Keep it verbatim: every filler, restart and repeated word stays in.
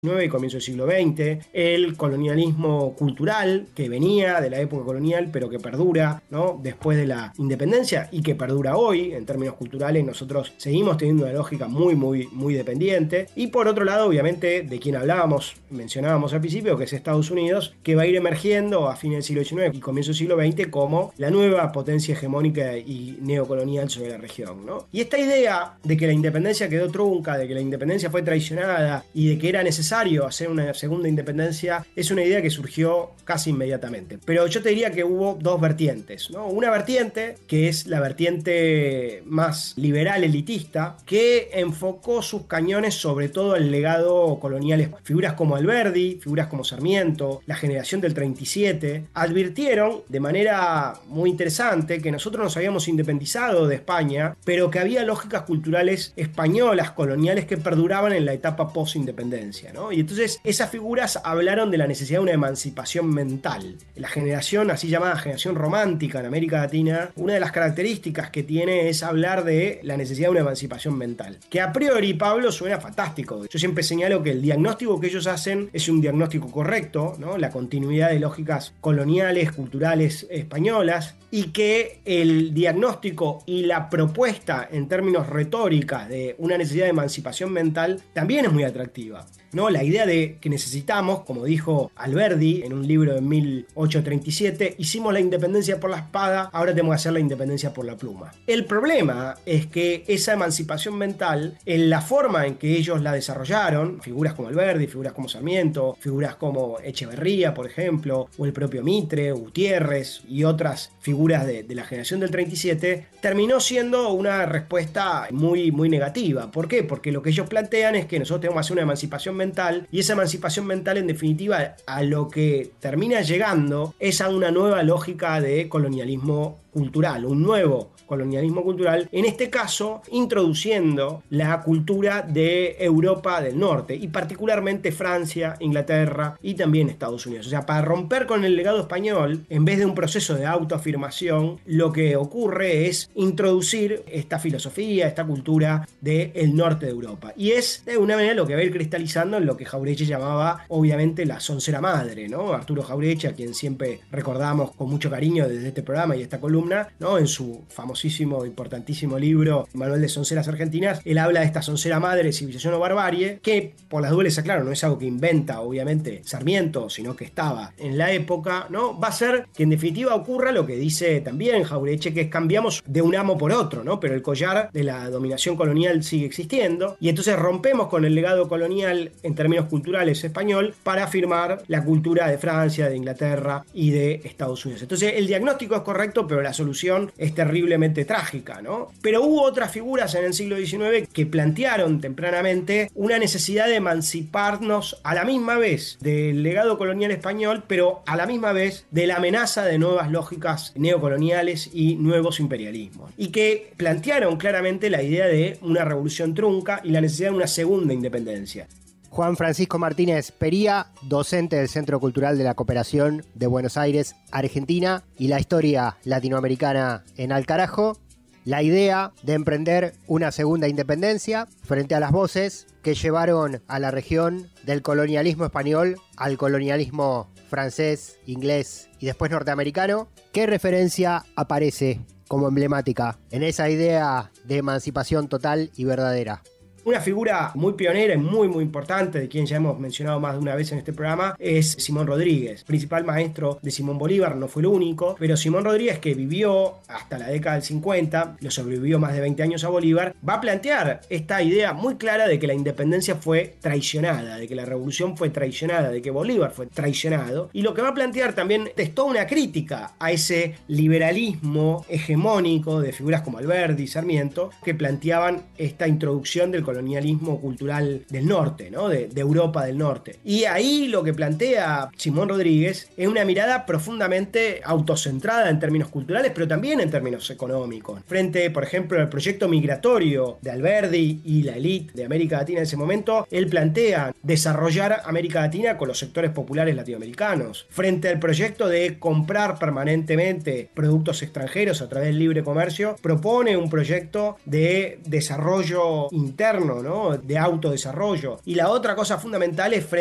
y comienzo del siglo veinte, el colonialismo cultural que venía de la época colonial pero que perdura, ¿no?, después de la independencia y que perdura hoy. En términos culturales nosotros seguimos teniendo una lógica muy muy muy dependiente, y por otro lado obviamente de quien hablábamos, mencionábamos al principio, que es Estados Unidos, que va a ir emergiendo a fines del siglo diecinueve y comienzo del siglo veinte como la nueva potencia hegemónica y neocolonial sobre la región, ¿no? Y esta idea de que la independencia quedó trunca, de que la independencia fue traicionada y de que era necesario hacer una segunda independencia, es una idea que surgió casi inmediatamente. Pero yo te diría que hubo dos vertientes, ¿no? Una vertiente que es la vertiente más liberal elitista, que enfocó sus cañones sobre todo al legado colonial. Figuras como Alberdi, figuras como Sarmiento, la generación del treinta y siete, advirtieron de manera muy interesante que nosotros nos habíamos independizado de España, pero que había lógicas culturales españolas coloniales que perduraban en la etapa post-independencia, ¿no? Y entonces esas figuras hablaron de la necesidad de una emancipación mental. La generación, así llamada generación romántica en América Latina, una de las características que tiene es hablar de la necesidad de una emancipación mental. Que a priori, Pablo, suena fantástico. Yo siempre señalo que el diagnóstico que ellos hacen es un diagnóstico correcto, ¿no? La continuidad de lógicas coloniales, culturales españolas, y que el diagnóstico y la propuesta en términos retóricas de una necesidad de emancipación mental también es muy atractiva, ¿no? La idea de que necesitamos, como dijo Alberdi en un libro de mil ochocientos treinta y siete, hicimos la independencia por la espada, ahora tenemos que hacer la independencia por la pluma. El problema es que esa emancipación mental, en la forma en que ellos la desarrollaron, figuras como Alberdi, figuras como Sarmiento, figuras como Echeverría, por ejemplo, o el propio Mitre, Gutiérrez y otras figuras de, de la generación del treinta y siete, terminó siendo una respuesta muy, muy negativa. ¿Por qué? Porque lo que ellos plantean es que nosotros tenemos que hacer una emancipación mental, y esa emancipación mental, en definitiva, a lo que termina llegando es a una nueva lógica de colonialismo cultural, un nuevo colonialismo cultural, en este caso introduciendo la cultura de Europa del Norte y particularmente Francia, Inglaterra y también Estados Unidos. O sea, para romper con el legado español, en vez de un proceso de autoafirmación, lo que ocurre es introducir esta filosofía, esta cultura del norte de Europa. Y es de una manera lo que va a ir cristalizando en lo que Jauretche llamaba obviamente la soncera madre, ¿no? Arturo Jauretche, a quien siempre recordamos con mucho cariño desde este programa y esta columna, ¿no? En su famosísimo, importantísimo libro Manual de Sonceras Argentinas, él habla de esta soncera madre, civilización o barbarie, que por las dudas, aclaro, no es algo que inventa obviamente Sarmiento, sino que estaba en la época, ¿no? Va a ser que en definitiva ocurra lo que dice también Jauretche, que es cambiamos de un amo por otro, ¿no? Pero el collar de la dominación colonial sigue existiendo, y entonces rompemos con el legado colonial en términos culturales español para afirmar la cultura de Francia, de Inglaterra y de Estados Unidos. Entonces el diagnóstico es correcto, pero la solución es terriblemente trágica, ¿no? Pero hubo otras figuras en el siglo diecinueve que plantearon tempranamente una necesidad de emanciparnos a la misma vez del legado colonial español, pero a la misma vez de la amenaza de nuevas lógicas neocoloniales y nuevos imperialismos, y que plantearon claramente la idea de una revolución trunca y la necesidad de una segunda independencia. Juan Francisco Martínez Pería, docente del Centro Cultural de la Cooperación de Buenos Aires, Argentina, y la historia latinoamericana en al carajo. La idea de emprender una segunda independencia frente a las voces que llevaron a la región del colonialismo español al colonialismo francés, inglés y después norteamericano. ¿Qué referencia aparece como emblemática en esa idea de emancipación total y verdadera? Una figura muy pionera y muy muy importante, de quien ya hemos mencionado más de una vez en este programa, es Simón Rodríguez, principal maestro de Simón Bolívar. No fue el único, pero Simón Rodríguez, que vivió hasta la década del cincuenta, lo sobrevivió más de veinte años a Bolívar, va a plantear esta idea muy clara de que la independencia fue traicionada, de que la revolución fue traicionada, de que Bolívar fue traicionado, y lo que va a plantear también es toda una crítica a ese liberalismo hegemónico de figuras como Alberdi y Sarmiento, que planteaban esta introducción del colonialismo cultural del norte, ¿no? de, de Europa del norte. Y ahí lo que plantea Simón Rodríguez es una mirada profundamente autocentrada en términos culturales, pero también en términos económicos. Frente, por ejemplo, al proyecto migratorio de Alberdi y la élite de América Latina en ese momento, él plantea desarrollar América Latina con los sectores populares latinoamericanos. Frente al proyecto de comprar permanentemente productos extranjeros a través del libre comercio, propone un proyecto de desarrollo interno interno, ¿no? De autodesarrollo. Y la otra cosa fundamental es